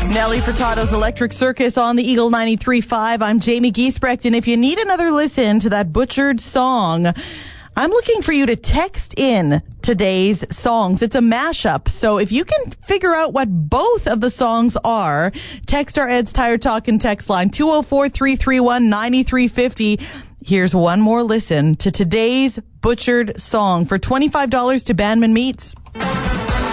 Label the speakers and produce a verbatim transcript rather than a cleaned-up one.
Speaker 1: Nelly Furtado's Electric Circus on the Eagle ninety-three point five. I'm Jamie Giesbrecht, and if you need another listen to that butchered song, I'm looking for you to text in today's songs. It's a mashup, so if you can figure out what both of the songs are, text our Ed's Tire Talk and text line two oh four, three three one, nine three five oh. Here's one more listen to today's butchered song for twenty-five dollars to Bandman Meats.